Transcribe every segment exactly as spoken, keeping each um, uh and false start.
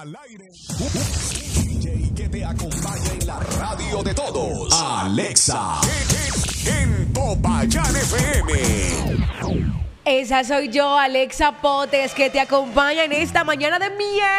al aire. Un D J que te acompaña en la radio de todos. Alexa. En Popayán F M. Esa soy yo, Alexa Potes, que te acompaña en esta mañana de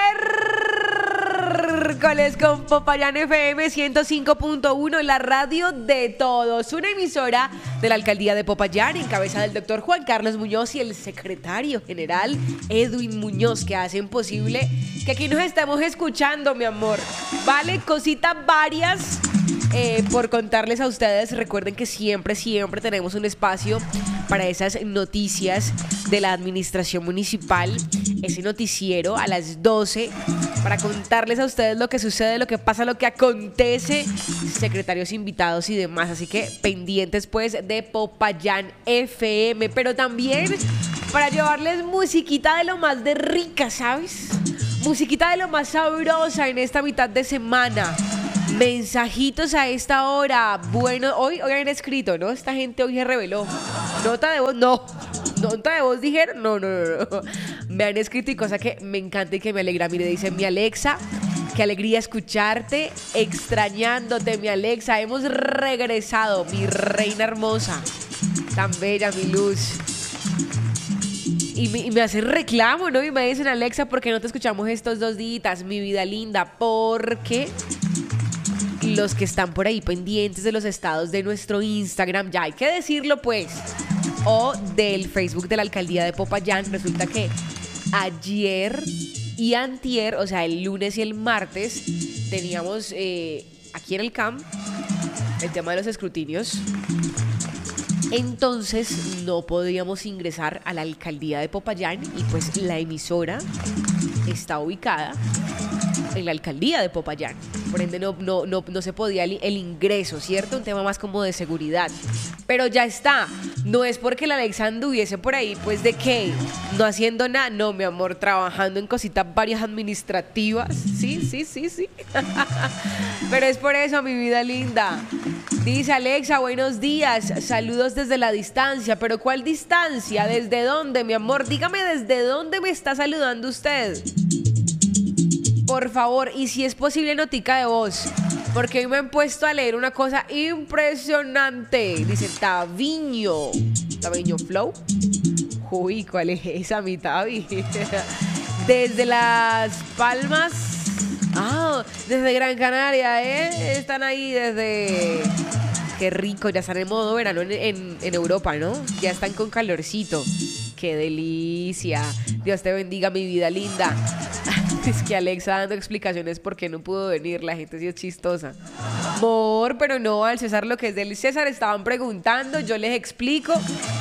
miércoles con Popayán F M ciento cinco punto uno, la radio de todos. Una emisora de la alcaldía de Popayán, en cabeza del doctor Juan Carlos Muñoz y el secretario general Edwin Muñoz, que hacen posible que aquí nos estemos escuchando, mi amor. Vale, cositas varias. Eh, por contarles a ustedes, recuerden que siempre, siempre tenemos un espacio para esas noticias de la administración municipal, ese noticiero a las doce, para contarles a ustedes lo que sucede, lo que pasa, lo que acontece, secretarios invitados y demás, así que pendientes pues de Popayán F M, pero también para llevarles musiquita de lo más de rica, ¿sabes? Musiquita de lo más sabrosa en esta mitad de semana. Mensajitos a esta hora. Bueno, hoy, hoy han escrito, ¿no? Esta gente hoy se reveló. Nota de voz, no. Nota de voz dijeron, no, no, no, no. Me han escrito y cosa que me encanta y que me alegra. Mire, dice mi Alexa, qué alegría escucharte, extrañándote, mi Alexa. Hemos regresado, mi reina hermosa, tan bella, mi luz. Y me, y me hacen reclamo, ¿no? Y me dicen, Alexa, ¿por qué no te escuchamos estos dos días, mi vida linda? Porque los que están por ahí pendientes de los estados de nuestro Instagram, ya hay que decirlo pues, o del Facebook de la alcaldía de Popayán, resulta que ayer y antier, o sea el lunes y el martes, teníamos eh, aquí en el C A M el tema de los escrutinios. Entonces no podíamos ingresar a la alcaldía de Popayán y pues la emisora está ubicada en la alcaldía de Popayán. Por ende no, no, no, no se podía el, el ingreso, ¿cierto? Un tema más como de seguridad. Pero ya está. No es porque la Alexa anduviese por ahí, pues de qué, no haciendo nada. No, mi amor, trabajando en cositas varias administrativas. Sí, sí, sí, sí. Pero es por eso, mi vida linda. Dice Alexa, buenos días, saludos desde la distancia. ¿Pero cuál distancia? ¿Desde dónde, mi amor? Dígame desde dónde me está saludando usted. Por favor, y si es posible, notica de voz, porque hoy me han puesto a leer una cosa impresionante. Dice Taviño, Taviño Flow. Uy, ¿cuál es esa, mi Tavi? Desde Las Palmas. Ah, desde Gran Canaria, ¿eh? Están ahí desde... Qué rico, ya están en modo verano en, en, en Europa, ¿no? Ya están con calorcito. ¡Qué delicia! Dios te bendiga, mi vida linda. Es que Alexa dando explicaciones por qué no pudo venir. La gente sí es chistosa. Amor, pero no, al César lo que es del César. Estaban preguntando, yo les explico.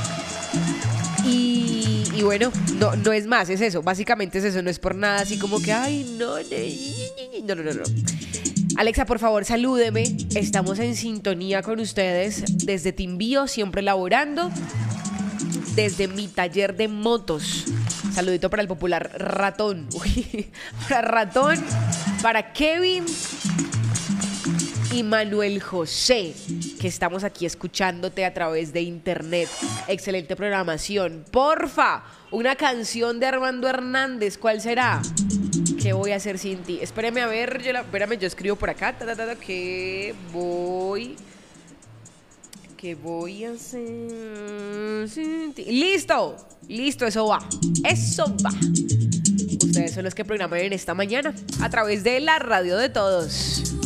Y, y bueno, no, no es más, es eso. Básicamente es eso, no es por nada así como que, ay, no, no, no, no, no. Alexa, por favor, salúdeme. Estamos en sintonía con ustedes desde Timbío, siempre laborando. Desde mi taller de motos. Saludito para el popular Ratón. Uy, para Ratón, para Kevin y Manuel José, que estamos aquí escuchándote a través de internet. Excelente programación. Porfa, una canción de Armando Hernández. ¿Cuál será? ¿Qué voy a hacer sin ti? Espérame a ver, yo la, espérame, yo escribo por acá. Ta, ta, ta, ta, que voy... ¿Qué voy a hacer sin ti? ¡Listo! Listo, eso va. Eso va. Ustedes son los que programan en esta mañana a través de la radio de todos.